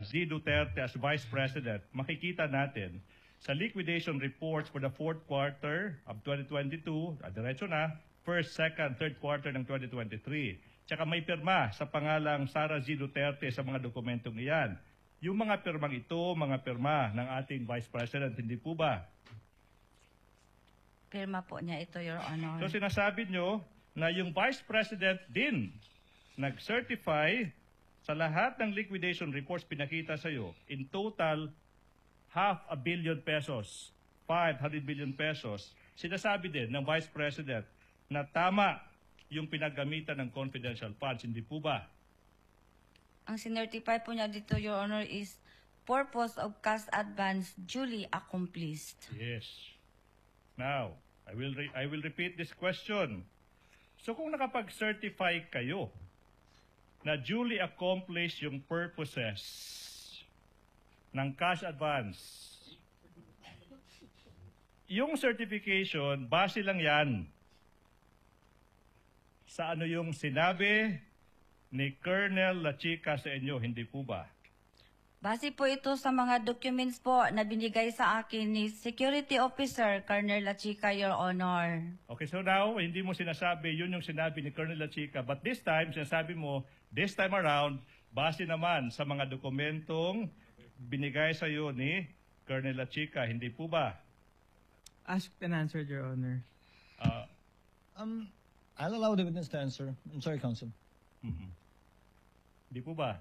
Z. Duterte as Vice President, makikita natin sa liquidation reports for the fourth quarter of 2022, diretso na, first, second, third quarter ng 2023. Tsaka may pirma sa pangalang Sara Z. Duterte sa mga dokumentong iyan. Yung mga pirmang ito, mga pirma ng ating Vice President, hindi po ba? Pirma po niya ito, Your Honor. So sinasabi nyo na yung Vice President din nag-certify sa lahat ng liquidation reports pinakita sa iyo, in total, 500 billion pesos, 500 billion pesos. Sinasabi din ng Vice President na tama yung pinaggamitan ng confidential funds, hindi po ba? Ang sinertify po niya dito, Your Honor, is purpose of cash advance duly accomplished. Yes. Now, I will repeat this question. So kung nakapag-certify kayo na duly accomplished yung purposes ng cash advance, yung certification, base lang yan sa ano yung sinabi ni Colonel Lachica sa inyo, hindi po ba? Base po ito sa mga documents po na binigay sa akin ni Security Officer Colonel Lachica, Your Honor. Okay, so now, hindi mo sinasabi, yun yung sinabi ni Colonel Lachica. But this time, sinasabi mo, this time around, base naman sa mga dokumentong binigay sa iyo ni Colonel Lachica, hindi po ba? Asked and answered, Your Honor. I'll allow the witness to answer. I'm sorry, Counsel. Hindi po ba?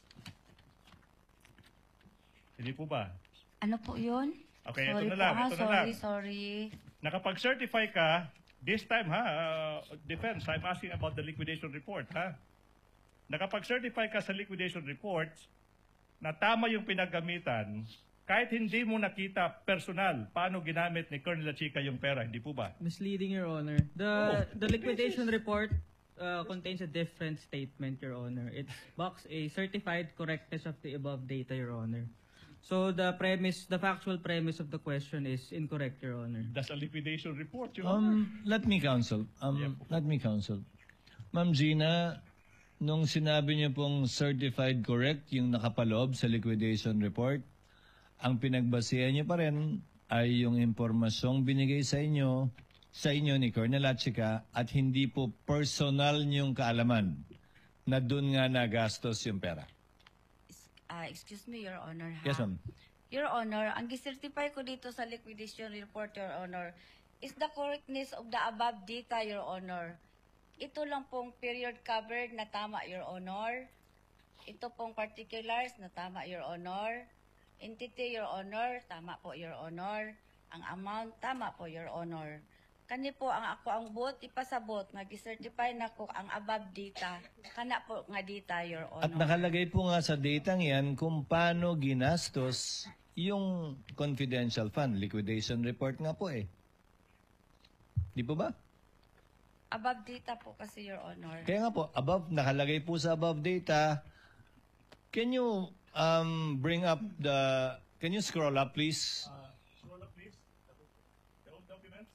Hindi po ba? Ano po yun? Okay, sorry ito na lang. po, Ito na lang. Sorry. Nakapag-certify ka, this time defense, I'm asking about the liquidation report, Nakapag-certify ka sa liquidation reports na tama yung pinaggamitan, kahit hindi mo nakita personal paano ginamit ni Colonel Lachica yung pera, hindi po ba? Misleading, Your Honor. The liquidation report contains a different statement, Your Honor. It's box A, certified correctness of the above data, Your Honor. So the factual premise of the question is incorrect, Your Honor. That's a liquidation report, Your Honor. Let me counsel. Let me counsel. Ma'am Gina, nung sinabi niyo pong certified correct yung nakapaloob sa liquidation report, ang pinagbasehan niyo pa rin ay yung impormasyong binigay sa inyo ni Colonel Lachica at hindi po personal niyong kaalaman na doon nga nagastos yung pera. Excuse me, Your Honor. Yes, ma'am. Your Honor, ang gisertify ko dito sa liquidation report, Your Honor, is the correctness of the above data, Your Honor. Ito lang pong period covered na tama, Your Honor. Ito pong particulars na tama, Your Honor. Entity, Your Honor, tama po, Your Honor. Ang amount, tama po, Your Honor. Kani po ang ako ang bot ipasabot nga gisertify na ko ang above data kana po nga data, Your Honor. At nakalagay po nga sa datang yan kung paano ginastos yung confidential fund. Liquidation report nga po eh. Di po ba? Above data po kasi, Your Honor. Kaya nga po, nakalagay po sa above data. Can you can you scroll up please? Scroll up, please. The old documents.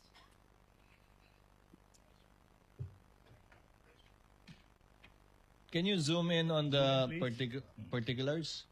Can you zoom in on the particulars?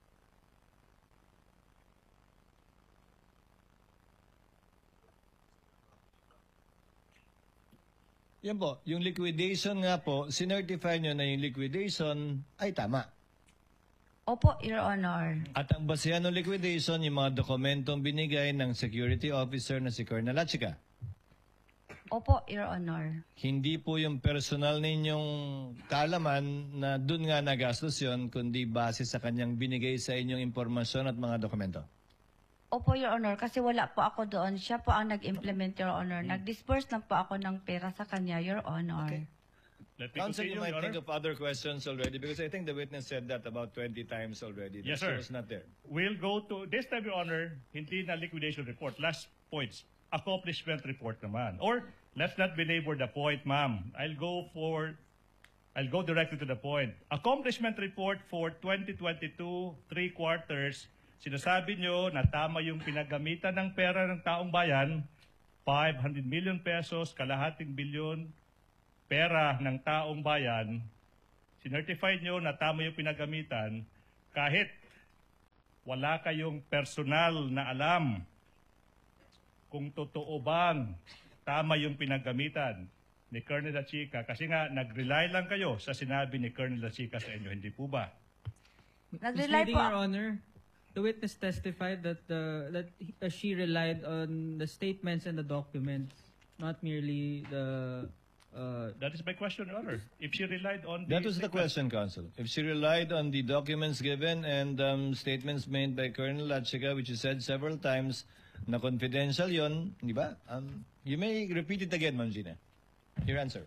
Yan po, yung liquidation nga po, sinertify nyo na yung liquidation ay tama. Opo, Your Honor. At ang basehan ng liquidation, yung mga dokumentong binigay ng security officer na si Colonel Lachica. Opo, Your Honor. Hindi po yung personal ninyong kaalaman na dun nga nagastos yun, kundi base sa kanyang binigay sa inyong impormasyon at mga dokumento. Opo, Your Honor, kasi wala po ako doon. Siya po ang nag-implement, Your Honor. Nag-disperse lang po ako ng pera sa kanya, Your Honor. Okay. Let me Counsel, continue, you might Your think Honor. of other questions already because I think the witness said that about 20 times already. Yes, So sir. it's not there. We'll go to, this time, Your Honor, hindi na liquidation report. Last points. Accomplishment report naman. Or, let's not belabor the point, ma'am. I'll go directly to the point. Accomplishment report for 2022, 3 quarters. Sinasabi nyo na tama yung pinagamitan ng pera ng taong bayan, 500 million pesos, kalahating bilyon, pera ng taong bayan. Sinertify nyo na tama yung pinagamitan kahit wala kayong personal na alam kung totoo bang tama yung pinagamitan ni Colonel La Chica, kasi nga nag-rely lang kayo sa sinabi ni Colonel La Chica sa inyo, hindi po ba? Nag-rely Misleading, po Your Honor. The witness testified that she relied on the statements and the documents, not merely the. That is my question, Your Honor. If she relied on That was the statement- question, Counsel. If she relied on the documents given and statements made by Colonel Lachiga, which you said several times na confidential yon, di ba? You may repeat it again, Ma'am Gina. Your answer.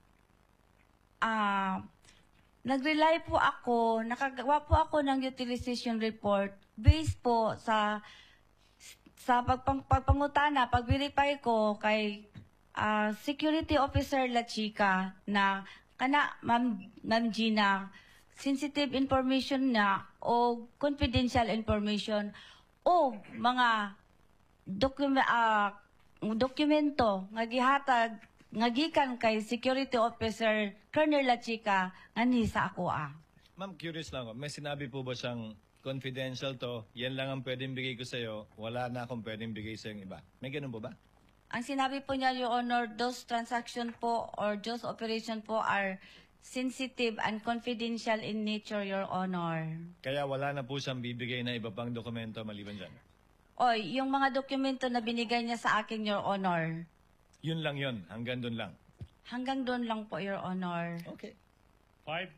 Nag-rely po ako, nakagawa po ako ng utilization report based po sa pagpangutana, pag-verify ko kay Security Officer La Chica na kana Ma'am Gina, sensitive information na o confidential information o mga dokumento nga gihatag nga gikan kay Security Officer Colonel La Chica nga ni sa ako Ma'am, curious lang ako. May sinabi po ba siyang confidential to, yan lang ang pwedeng bigay ko sa'yo, wala na akong pwedeng bigay sa'yo iba? May ganun po ba? Ang sinabi po niya, Your Honor, those transaction po or those operation po are sensitive and confidential in nature, Your Honor. Kaya wala na po siyang bibigay na iba pang dokumento maliban dyan. Oy, yung mga dokumento na binigay niya sa akin, Your Honor, Yun lang yun, hanggang dun lang. hanggang doon lang po, Your Honor. Okay. Five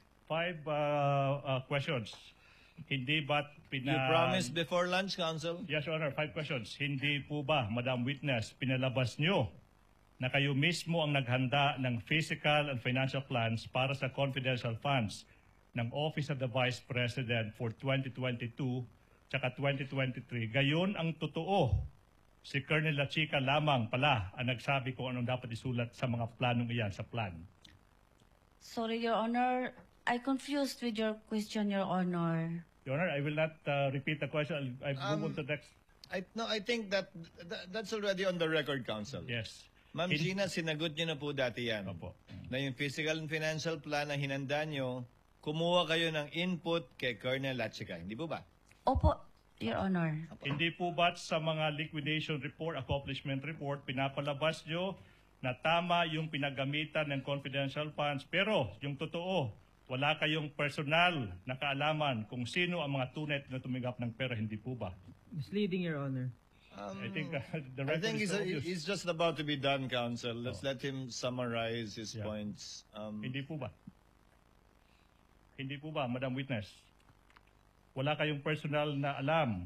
questions. Hindi ba't You promised before lunch, Counsel? Yes, Your Honor, 5 questions. Hindi po ba, Madam Witness, pinalabas nyo na kayo mismo ang naghanda ng physical and financial plans para sa confidential funds ng Office of the Vice President for 2022 tsaka 2023? Gayon ang totoo. Si Colonel La Chica lamang pala ang nagsabi kung anong dapat isulat sa mga planong iyan sa plan. Sorry, Your Honor. I confused with your question, Your Honor. Your Honor, I will not repeat the question. I'll move on to the next. I think that's already on the record, Counsel. Yes. Ma'am Gina, sinagot niyo na po dati yan. Opo. Na yung physical and financial plan na hinanda niyo, kumuha kayo ng input kay Colonel Lachica. Hindi po ba? Opo, Your Honor. Hindi po ba sa mga liquidation report, accomplishment report, pinapalabas nyo na tama yung pinagamitan ng confidential funds, pero yung totoo, wala kayong personal na kaalaman kung sino ang mga tunay na tumigap ng pera, hindi po ba? Misleading, Your Honor. I think the I record think is obvious. he's just about to be done, Counsel. Let's let him summarize his Yeah. points. Hindi po ba? Hindi po ba, Madam Witness? Wala kayong personal na alam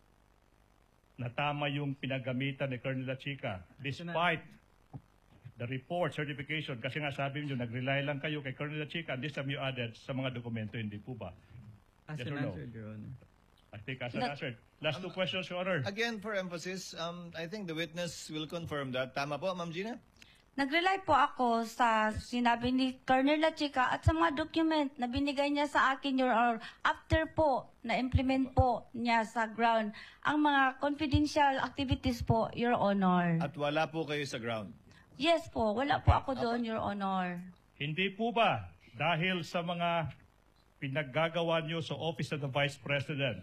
na tama yung pinagamitan ni Colonel La Chica despite the report, certification, kasi nga sabi niyo, nag-rely lang kayo kay Colonel La Chica and this time you added sa mga dokumento, hindi po ba? As Yes an or no? answer, Your Honor. I think as an answer. Last 2 questions, Your Honor. Again, for emphasis, I think the witness will confirm that. Tama po, Ma'am Gina? Nag-rely po ako sa sinabi ni Colonel La Chica at sa mga document na binigay niya sa akin, Your Honor, after po na-implement po niya sa ground ang mga confidential activities po, Your Honor. At wala po kayo sa ground. Yes po, wala po ako doon, Your Honor. Hindi po ba dahil sa mga pinaggagawa niyo sa Office of the Vice President,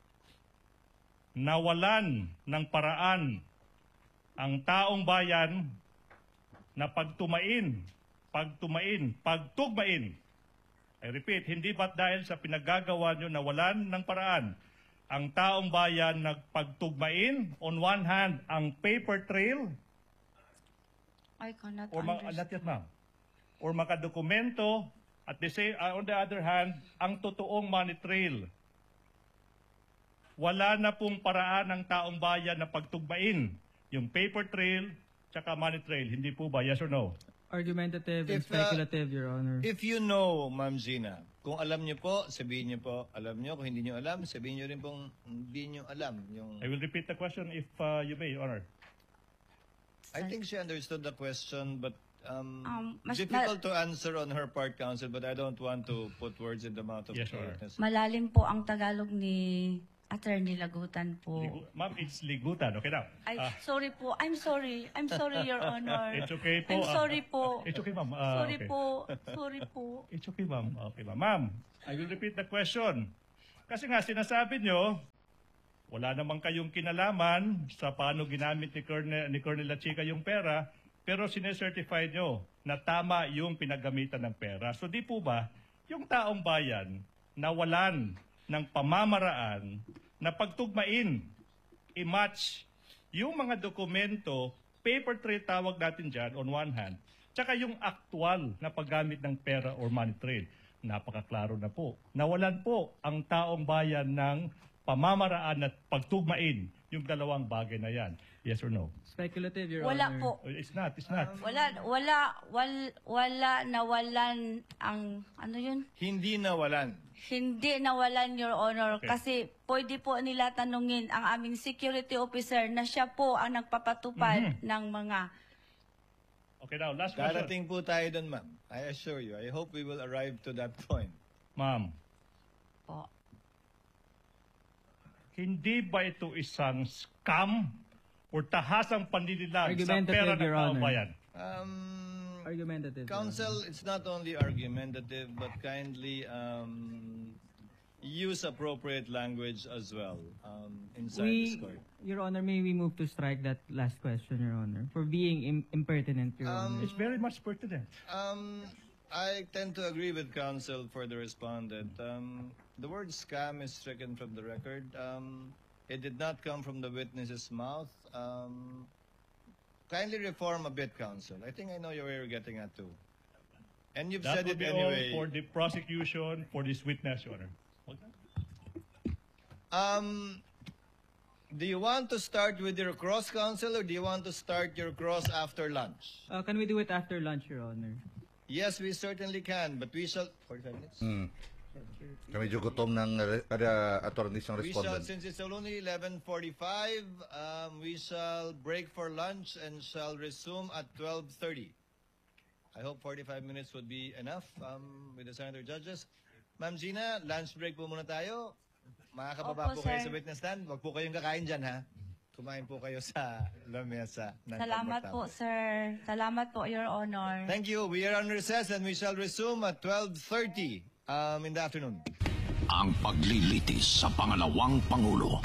nawalan ng paraan ang taong bayan na pagtugmain. I repeat, hindi ba't dahil sa pinaggagawa niyo nawalan ng paraan ang taong bayan nagpagtugmain? On one hand, ang paper trail, I cannot or understand. not yet, ma'am. Or makadokumento, at the same, on the other hand, ang totoong money trail. Wala na pong paraan ng taong bayan na pagtugmain yung paper trail tsaka money trail. Hindi po ba? Yes or no? Argumentative and If, speculative, Your Honor. If you know, Ma'am Gina, kung alam niyo po, sabihin niyo po, alam niyo. Kung hindi niyo alam, sabihin niyo rin pong hindi niyo alam. I will repeat the question if you may, Your Honor. I think she understood the question, but mas- difficult to answer on her part, Counsel, but I don't want to put words in the mouth of Yes, the Your Honor. witness. Malalim po ang Tagalog ni Attorney Lagutan po. Ma'am, it's ligutan. Okay now. Ay, sorry po. I'm sorry, Your Honor. It's okay po. I'm sorry po. It's okay, ma'am. Sorry Okay. po. Sorry po. It's okay, ma'am. Okay, ma'am. Ma'am, I will repeat the question. Kasi nga, sinasabi nyo Wala naman kayong kinalaman sa paano ginamit ni Colonel La Chica yung pera, pero sinecertify nyo na tama yung pinagamitan ng pera. So di po ba, yung taong bayan nawalan ng pamamaraan na pagtugmain, i-match yung mga dokumento, paper trail tawag natin dyan on one hand, tsaka yung aktual na paggamit ng pera or money trade. Napakaklaro na po. Nawalan po ang taong bayan ng pamamaraan at pagtugmain yung dalawang bagay na yan. Yes or no? Speculative, Your Wala Honor. po. It's not. Wala nawalan ang, ano yun? Hindi nawalan. Hindi nawalan, Your Honor, Okay. kasi pwede po nila tanungin ang aming security officer na siya po ang nagpapatupad ng mga... Okay, now, last question. Darating po tayo doon, ma'am. I assure you. I hope we will arrive to that point. Ma'am, Po. hindi ba ito isang scam or tahasang panlililang sa Argumentative, pera ng Your taong Honor. bayan? Argumentative. Your Counsel, it's not only argumentative, but kindly use appropriate language as well inside this court. Your Honor, may we move to strike that last question, Your Honor, for being impertinent, Your Honor. It's very much pertinent. I tend to agree with counsel for the respondent. The word scam is stricken from the record. It did not come from the witness's mouth. Kindly reform a bit, counsel. I think I know where you're getting at too. And you've That said would it be anyway. all for the prosecution, for this witness, Your Honor. Okay. Do you want to start with your cross, counsel, or do you want to start your cross after lunch? Can we do it after lunch, Your Honor? Yes, we certainly can, but we shall... 45 minutes? Kami gutom ng attorneys ng We shall, respondent. since it's only 11:45, we shall break for lunch and shall resume at 12:30. I hope 45 minutes would be enough with the senator judges. Ma'am Gina, lunch break po muna tayo. Makakababa Opo, po kayo sir. sa witness stand. Huwag po kayong kakain dyan, ha? Kumain po kayo sa lamesa. ng Salamat po, komportable. sir. Salamat po, Your Honor. Thank you. We are on recess and we shall resume at 12:30 in the afternoon. Ang paglilitis sa pangalawang Pangulo.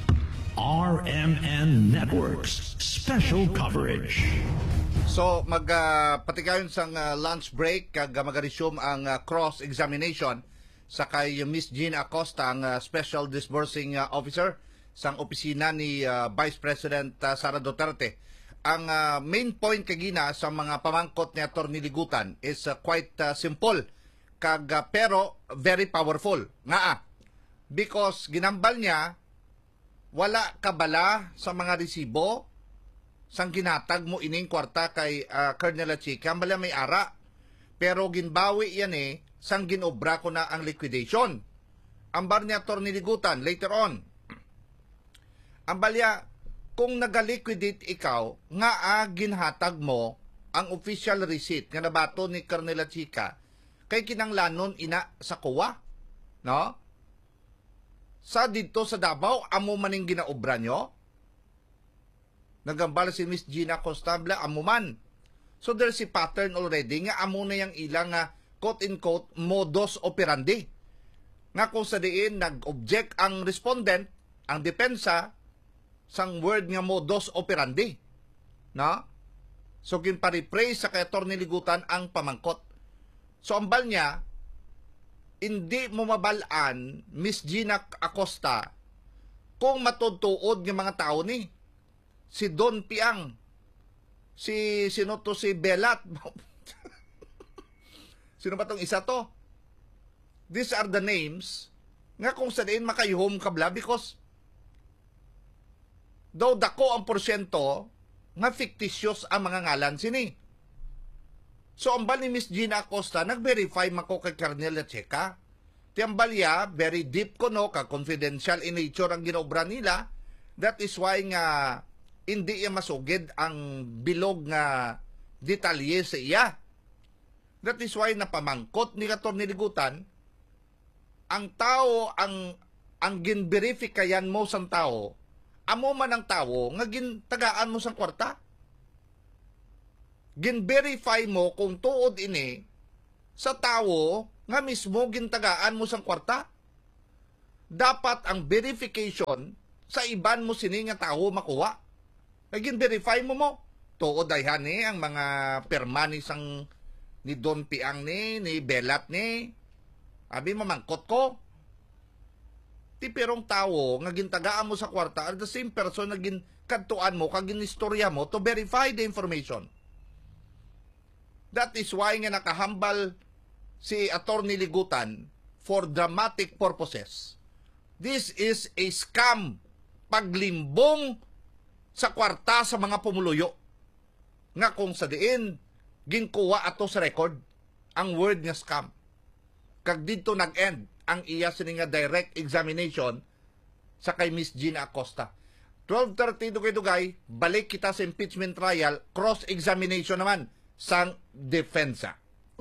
RMN Networks Special Coverage. So, patikayon sang lunch break, kag magaresume ang cross-examination sa kay Miss Jean Acosta, ang Special Disbursing Officer sang opisina ni Vice President Sara Duterte. Ang main point kagina sa mga pamangkot ni Atty. Ligutan is quite simple, kag pero very powerful. Nga because ginambal niya wala kabala sa mga resibo sang ginatag mo ining kwarta kay Colonel La Chica, bala may ara. Pero ginbawi yan sang ginobra ko na ang liquidation. Ambar ni Atty. Ligutan later on. Ambalya, kung nagaliquidate ikaw, nga ginhatag mo ang official receipt nga nabato ni Colonel La Chica kay kinanglanon ina sa kuwa, no? Sa dito sa Davao, amo maning ginaobra nyo? Nagambala si Miss Gina Constabla, amo man. So there's a pattern already nga amo na yung ilang quote-unquote modus operandi. Nga kung sa diin nag-object ang respondent, ang depensa, sang word nga modus operandi. No? So ginpa-rephrase sa kay Atty. Ligutan ang pamangkot. So ambal niya, hindi mo mabalaan, Miss Gina Acosta, kung matutuod ng mga tao ni. Si Don Piang, sino to si Belat, sino ba tong isa to? These are the names nga kung saan makayuhom kabla because daw dako ang porsyento nga fictitious ang mga ngalan sini. So ambal ni Miss Gina Acosta nag-verify mako kay Colonel La Chica. Tiambalya very deep ko no ka confidential in nature ang ginobra nila. That is why nga hindi iya masugid ang bilog nga detalye sa iya. That is why napamangkot ni Atty. Ligutan ang tao ang ginverifikayan mo sang tao. Amo man ang tao nga gintagaan mo sang kwarta. Gin-verify mo kung tuod ini sa tao nga mismo gintagaan mo sang kwarta. Dapat ang verification Sa iban mo sini nga tao makuha. Naging verify mo. Tuod ayhan ni ang mga perma ni sang ni Don Piang ni Belat ni. Abi mamangkot ko. Ti perong tao nga gintagaan mo sa kwarta are the same person na kadtuan mo kag ginistorya mo to verify the information. That is why nga nakahambal si Attorney Ligutan for dramatic purposes. This is a scam. Paglimbong sa kwarta sa mga pumuluyo. Nga kung sa diin, ginkuha ato sa record ang word nga scam. Kag dito nag-end ang iya sini nga direct examination sa kay Miss Gina Acosta. 12:30 dugay, balik kita sa impeachment trial, cross-examination naman sang depensa.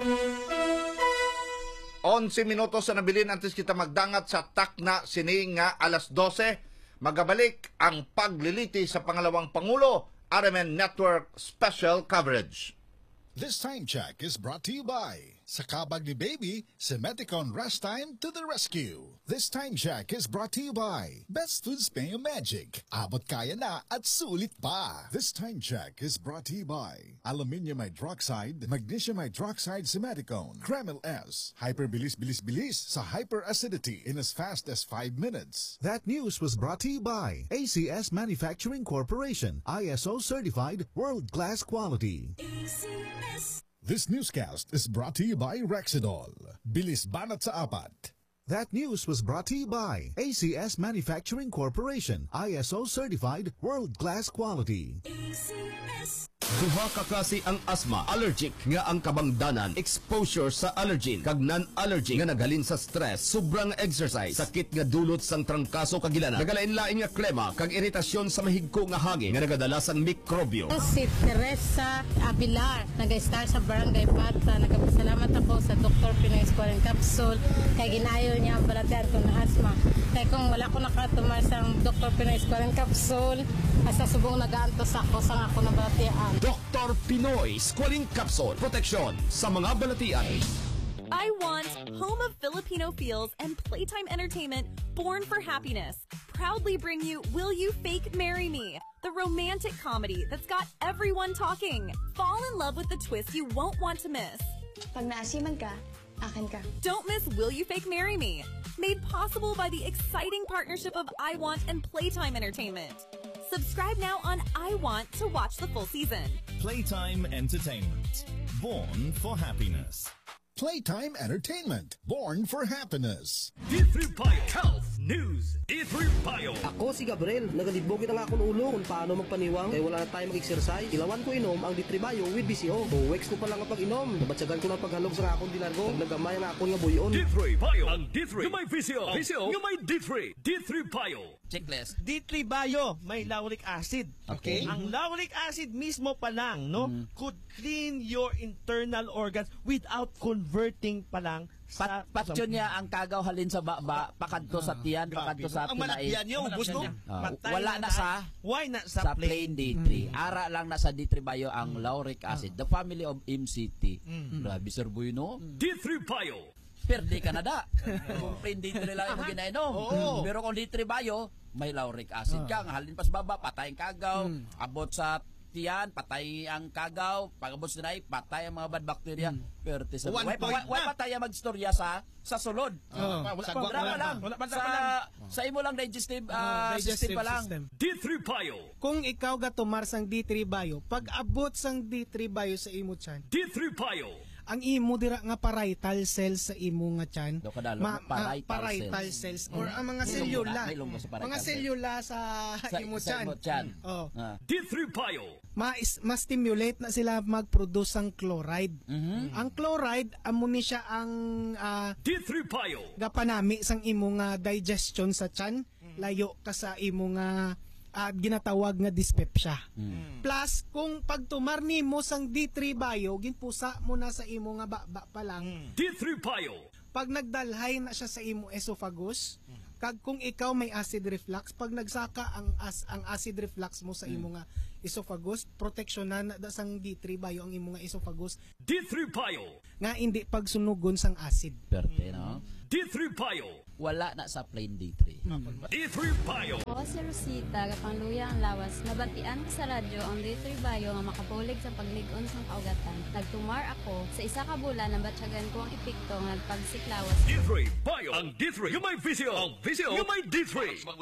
11 minutos na nabilin antes kita magdangat sa takna sini nga alas 12. Magabalik ang pagliliti sa pangalawang Pangulo, RMN Network Special Coverage. This time check is brought to you by sa kabag ni Baby, Semeticon Rest Time to the rescue. This time check is brought to you by Best Foods Mayo Magic. Abot kaya na at sulit pa. This time check is brought to you by Aluminium Hydroxide, Magnesium Hydroxide Semeticon, Kremil S, Hyperbilis-bilis-bilis sa hyperacidity in as fast as 5 minutes. That news was brought to you by ACS Manufacturing Corporation, ISO certified world-class quality. This newscast is brought to you by Rexidol. Bilis banat sa apat. That news was brought to you by ACS Manufacturing Corporation, ISO certified world-class quality. Duha ka klase ang asthma, allergic nga ang kabangdanan, exposure sa allergen kag non-allergic nga naghalin sa stress, sobrang exercise, sakit nga dulot sang trangkaso kag gilana, nagalain-lain nga klema kag iritasyon sa mahigko nga hangin nga nagadala sang mikrobyo. Si Teresa Abilar, nag-start sa Barangay Bata. Nagpasalamat ako sa Dr. Pinoy Squalene Capsule kay ginayo niya ang balatian ko na asthma. Kaya kung wala ko nakatumar sa Dr. Pinoy Squalene Capsule, asa subong nagaantos ako sa ako na balatian. Dr. Pinoy Squalene Capsule, proteksyon sa mga balatian. I Want, home of Filipino feels and playtime entertainment born for happiness, proudly bring you Will You Fake Marry Me, the romantic comedy that's got everyone talking. Fall in love with the twist you won't want to miss. Pag naasiman ka, akin ka. Don't miss Will You Fake Marry Me, made possible by the exciting partnership of I Want and Playtime Entertainment. Subscribe now on I Want to watch the full season. Playtime Entertainment, born for happiness. Playtime Entertainment, born for happiness. D3 Payo Health News. D3 Payo. Ako si Gabriel. Nagalibog na nga akong ulo kung paano magpaniwang. Kaya wala na tayo mag-exercise. Ilawan ko inom ang D3 Payo with BCO. 2 weeks ko pa lang ang pag-inom. Nabatsagan ko na paghalog sa akong dilargo. Naggamay ang akong nga buyon. D3 Payo. Ang D3 yung may BCO. BCO yung may D3. D3 Payo. Checklist. D3 Bio, may lauric acid. Okay. Ang lauric acid mismo pa lang, no, could clean your internal organs without converting pa lang sa... Patyon niya ang kagaw halin sa baba, pakanto sa tiyan, pakanto sa ang pinay. malakyan niyo, ubos mo. Wala na sa... Why na sa plain D3. Ara lang na sa D3 Bio ang lauric acid. The family of MCT. Grabe, Sir Boy, no? D3 Payo. Perde ka na da. Kung plain D3 lang yung ginainom. Pero kung D3 Bio, may lauric acid ka. Halin pas baba, patay ang kagaw. Abot sa tiyan, patay ang kagaw. Pag-abot sa tinay, patay ang mga bad bacteria. Perde sa... Why patay ang magstorya sa sulod? Wala pa lang. Sa imo lang digestive system pa lang. D3 Payo. Kung ikaw gatumar sang D3 Bio, pag-abot sang D3 Bio sa imo tiyan. D3 Payo. Ang imo dira nga parietal cells sa imo nga tiyan, parietal cells or ang mga selula, mga selula sa imo tiyan. D3 Payo. Ma-stimulate na sila mag-produce ng chloride. Ang chloride amo ni siya ang D3 Payo. gapanami sang imo nga digestion sa tiyan, layo ka sa imo nga ginatawag nga dyspepsia. Plus, kung pagtumar nimo sang D3 Bio, ginpusa mo na sa imo nga baba pa lang. D3 Payo. Pag nagdalhay na siya sa imo esophagus, kag kung ikaw may acid reflux, pag nagsaka ang acid reflux mo sa imo nga esophagus, proteksyonan na sang D3 Bio ang imo nga esophagus. D3 Payo. Nga hindi pagsunugon sang acid. Perte, no? D3 Payo. wala na sa plain D3. D3 Bio. Ako si Rosita, kapangluya ang lawas. Nabatian ko sa radyo ang D3 Bio nga makabulig sa pagligon sa kaugatan. Nagtumar ako sa isa ka bulan na batyagan ko ang epekto nga nagpagsiklawas. D3 Bio. Ang D3 yung may visio. Ang visio yung may D3.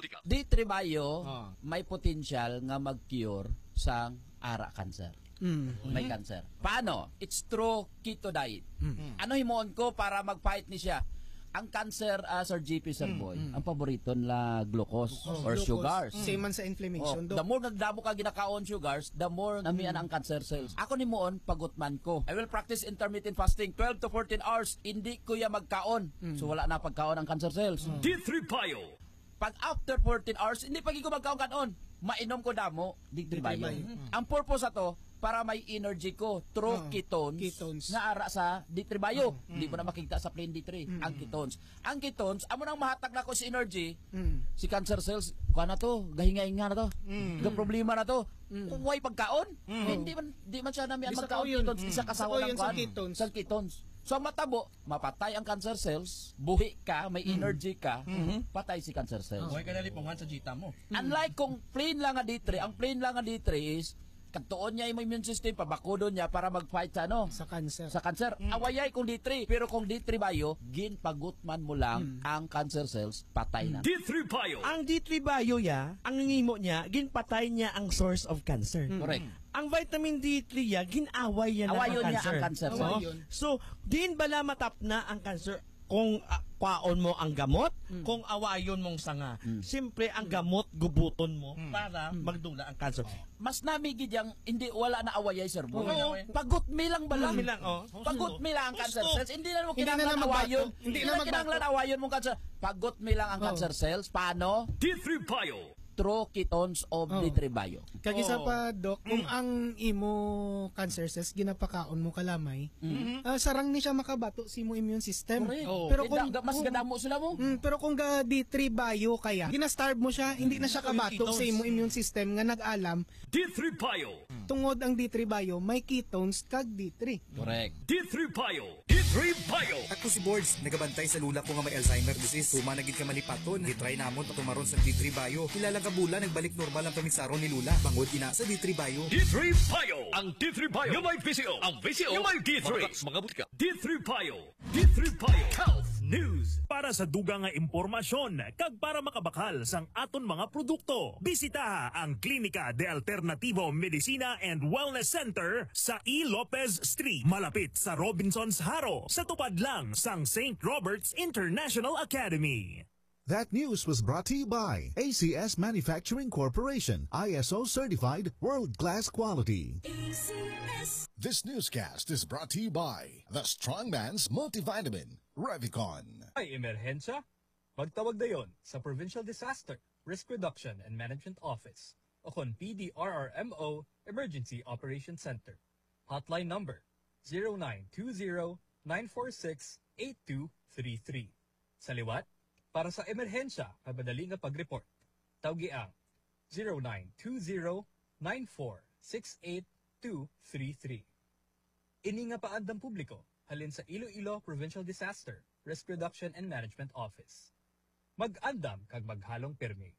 D3 Bio may potential nga mag-cure sa ara cancer. May cancer. Paano? It's through keto diet. Ano himuon ko para mag-fight ni siya? Ang cancer, Sir GP, Sir Boy, ang paborito nila glucose or Glucose. sugars. Same man sa inflammation, Doc. The more nagdamo ka ginakaon sugars, the more namian ang cancer cells. Ako ni moon, pagutman ko. I will practice intermittent fasting 12 to 14 hours. Hindi ko ya magkaon. So wala na pagkaon ang cancer cells. D3 Bio. Pag after 14 hours, hindi pag ko magkaon kanon. Mainom ko damo, D3 Bio. Ang purpose ato, para may energy ko through ketones na ara sa D3 Bio. Hindi mo na makikita sa plain D3 ang ketones. Ang ketones, amo nang mahatag na ko si energy, si cancer cells, kuha na to, gahinga-hinga na to, problema na to. Huwag pagkaon. Hindi man siya namin magkaon ketones, isa kasawa ng kuhan. Sa ketones. So ang matabo, mapatay ang cancer cells, buhi ka, may energy ka, patay si cancer cells. Huwag ka nalipungan sa jita mo. Unlike kung plain lang nga D3, ang plain lang nga D3 is kagtuon niya yung immune system, pabakudon niya para mag-fight sa ano? Sa cancer. Sa cancer. Awayay kung D3. Pero kung D3 Bio, ginpagutman mo lang ang cancer cells, patay na. D3 Bio. Ang D3 Bio ang ngimo niya, ginpatay niya ang source of cancer. Correct. Ang vitamin D3 ginaway niya Awayon ang niya cancer. ang cancer. So, din bala matap na ang cancer kung kwaon mo ang gamot, kung awayon mong sanga. Siyempre, ang gamot, gubuton mo para magdula ang cancer. Mas namigid yung hindi wala na awayay, Sir Boy. Oo. Pagut mi lang bala. Pagut mi lang ang cancer cells. Hindi na mo Hindi na kinanglan magbato. awayon. Hindi Hindi na na kinanglan awayon mong cancer. Pagut mi lang ang cancer cells. Paano? D3 Bio. Through ketones of D3 Bio. Kagisa pa, Doc, kung ang imo cancer cells ginapakaon mo kalamay, sarang ni siya makabato sa imo immune system. Pero kung mas gadamo sila mo. Pero kung ga D3 Bio kaya, ginastarve mo siya, hindi na siya kabato sa imo immune system nga nag-alam. D3 Bio. Tungod ang D3 Bio, may ketones kag D3. Correct. D3 Bio. D3 Bio. Ako si Boards, nagabantay sa lula ko nga may Alzheimer disease. Humanagid ka malipaton, gitry namon patumaron sa D3 Bio. Kilala ka bula, nagbalik normal ang pamisaron ni Lula. Bangod ina sa D3 Bio. D3 Bio. Ang D3 Bio. Yung may visio. Ang visio. Yung may D3. Mga butika. D3 Bio. D3 Bio. Health News. Para sa dugang nga impormasyon, kag para makabakal sang aton mga produkto, bisita ang Klinika de Alternativo Medicina and Wellness Center sa E. Lopez Street, malapit sa Robinsons Haro, sa tupad lang sang St. Robert's International Academy. That news was brought to you by ACS Manufacturing Corporation, ISO certified world-class quality. ACS. This newscast is brought to you by the Strongman's Multivitamin, Revicon. Ay emerhensya? Magtawag dayon sa Provincial Disaster Risk Reduction and Management Office o kon PDRRMO Emergency Operations Center. Hotline number 0920-946-8233. Sa liwat, para sa emerhensya, mabadali nga pag-report. Tawgi ang 0920-9468-233. Ini nga paandang publiko, halin sa Iloilo Provincial Disaster Risk Reduction and Management Office. Mag-andam kag maghalong pirmi.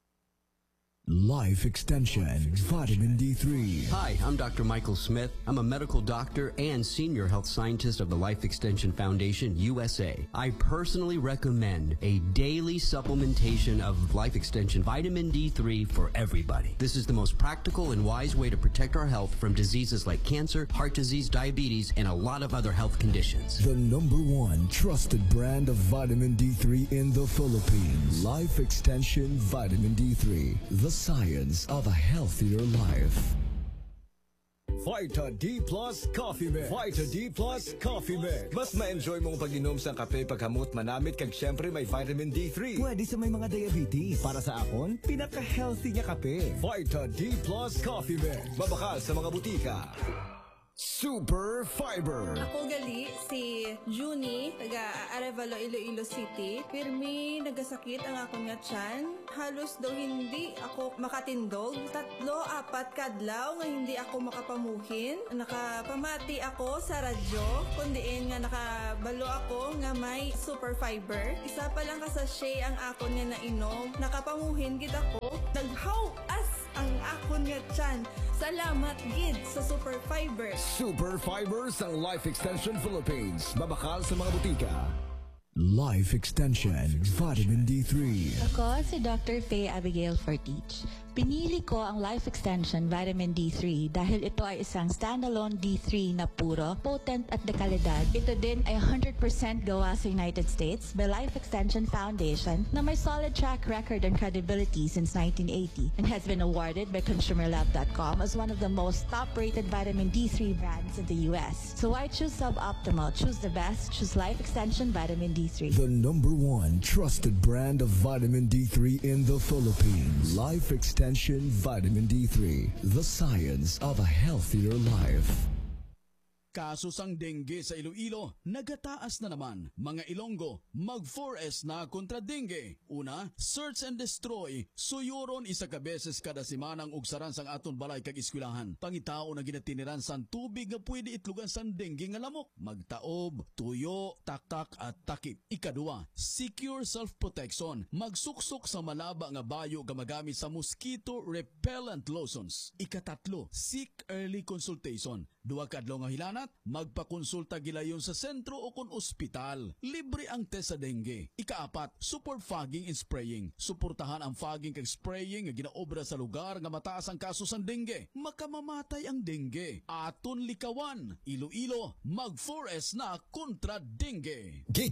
Life Extension Vitamin D3. Hi, I'm Dr. Michael Smith. I'm a medical doctor and senior health scientist of the Life Extension Foundation, USA. I personally recommend a daily supplementation of Life Extension Vitamin D3 for everybody. This is the most practical and wise way to protect our health from diseases like cancer, heart disease, diabetes, and a lot of other health conditions. The #1 trusted brand of vitamin D3 in the Philippines. Life Extension Vitamin D3. The science of a healthier life. Vita D Plus Coffee Mix. Vita D Plus Coffee Mix. Mas ma-enjoy mong pag-inom sa kape paghamot manamit kag syempre may vitamin D3. Pwede sa may mga diabetes. Para sa akon, pinaka-healthy nga kape. Vita D Plus Coffee Mix. Mabakal sa mga butika. Super Fiber. Ako gali si Junie, taga Arevalo, Iloilo City. Pirmi nagasakit ang ako nga tiyan. Halos daw hindi ako makatindog. 3-4 kadlaw nga hindi ako makapamuhin. Nakapamati ako sa radyo, kundiin nga nakabalo ako nga may Super Fiber. Isa pa lang kasashay ang ako nga nainom. Nakapamuhin gid ako. Daghaw as ang ako nga tiyan. Salamat gid sa Super Fiber. Super Fiber sa Life Extension Philippines. Mabakal sa mga butika. Life Extension Vitamin D3. Ako si Dr. Faye Abigail Fortich. Pinili ko ang Life Extension Vitamin D3 dahil ito ay isang standalone D3 na puro, potent at dekalidad. Ito din ay 100% gawa sa United States by Life Extension Foundation na may solid track record and credibility since 1980 and has been awarded by ConsumerLab.com as one of the most top-rated vitamin D3 brands in the U.S. So why choose Suboptimal? Choose the best. Choose Life Extension Vitamin D3. The #1 trusted brand of vitamin D3 in the Philippines. Life Extension Vitamin D3. The science of a healthier life. Kaso sang dengue sa Iloilo, nagataas na naman. Mga Ilonggo, mag-4S na kontra dengue. Una, search and destroy. Suyuron isa ka beses kada semanang ugsaran sang aton balay kag eskwelahan. Pangitao na ginatiniran sang tubig nga pwede itlugan sang dengue nga lamok. Magtaob, tuyo, taktak at takip. Ikadua, secure self-protection. Magsuksok sa malaba nga bayo nga magamit sa mosquito repellent lotions. Ikatatlo, seek early consultation. Duwa ka adlaw nga hilanat, magpakonsulta gilayon sa sentro o kon ospital. Libre ang test sa dengue. Ikaapat, support fogging and spraying. Suportahan ang fogging kag spraying nga ginaobra sa lugar nga mataas ang kaso sa dengue. Makamamatay ang dengue. Aton likawan. Iloilo, mag 4S na kontra dengue.